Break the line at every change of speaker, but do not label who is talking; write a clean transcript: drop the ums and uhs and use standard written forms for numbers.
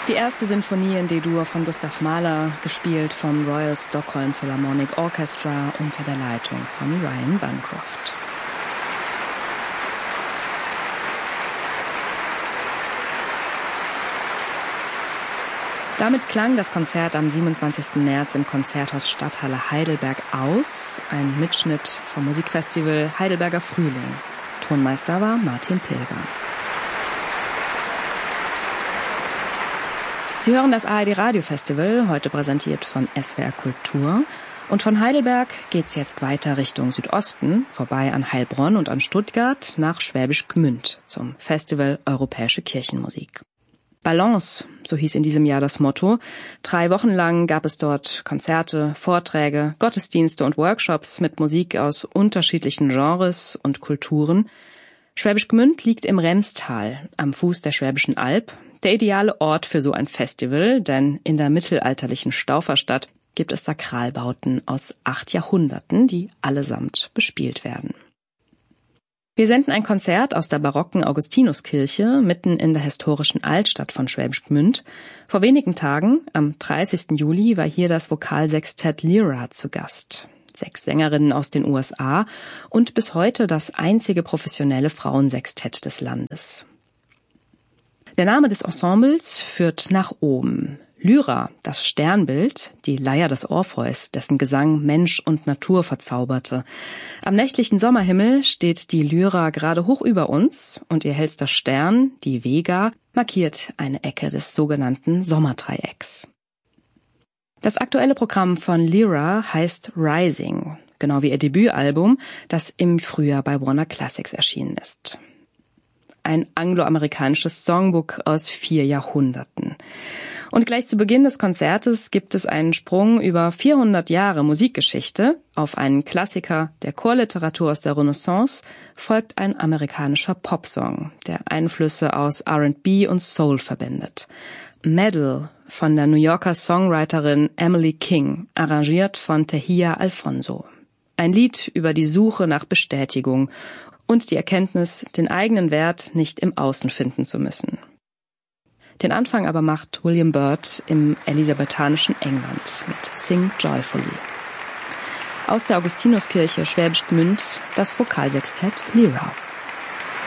Die erste Sinfonie in D-Dur von Gustav Mahler, gespielt vom Royal Stockholm Philharmonic Orchestra unter der Leitung von Ryan Bancroft. Damit klang das Konzert am 27. März im Konzerthaus Stadthalle Heidelberg aus, ein Mitschnitt vom Musikfestival Heidelberger Frühling. Tonmeister war Martin Pilger. Sie hören das ARD Radiofestival, heute präsentiert von SWR Kultur. Und von Heidelberg geht's jetzt weiter Richtung Südosten, vorbei an Heilbronn und an Stuttgart, nach Schwäbisch Gmünd zum Festival Europäische Kirchenmusik. Balance, so hieß in diesem Jahr das Motto. 3 Wochen lang gab es dort Konzerte, Vorträge, Gottesdienste und Workshops mit Musik aus unterschiedlichen Genres und Kulturen. Schwäbisch Gmünd liegt im Remstal, am Fuß der Schwäbischen Alb. Der ideale Ort für so ein Festival, denn in der mittelalterlichen Stauferstadt gibt es Sakralbauten aus 8 Jahrhunderten, die allesamt bespielt werden. Wir senden ein Konzert aus der barocken Augustinuskirche mitten in der historischen Altstadt von Schwäbisch Gmünd. Vor wenigen Tagen, am 30. Juli, war hier das Vokalsextett Lyra zu Gast. 6 Sängerinnen aus den USA und bis heute das einzige professionelle Frauensextett des Landes. Der Name des Ensembles führt nach oben. Lyra, das Sternbild, die Leier des Orpheus, dessen Gesang Mensch und Natur verzauberte. Am nächtlichen Sommerhimmel steht die Lyra gerade hoch über uns und ihr hellster Stern, die Vega, markiert eine Ecke des sogenannten Sommerdreiecks. Das aktuelle Programm von Lyra heißt Rising, genau wie ihr Debütalbum, das im Frühjahr bei Warner Classics erschienen ist. Ein angloamerikanisches Songbook aus 4 Jahrhunderten. Und gleich zu Beginn des Konzertes gibt es einen Sprung über 400 Jahre Musikgeschichte. Auf einen Klassiker der Chorliteratur aus der Renaissance folgt ein amerikanischer Popsong, der Einflüsse aus R&B und Soul verbindet. Medal von der New Yorker Songwriterin Emily King, arrangiert von Tehia Alfonso. Ein Lied über die Suche nach Bestätigung und die Erkenntnis, den eigenen Wert nicht im Außen finden zu müssen. Den Anfang aber macht William Byrd im elisabethanischen England mit Sing Joyfully. Aus der Augustinuskirche Schwäbisch Gmünd das Vokalsextett Lyra.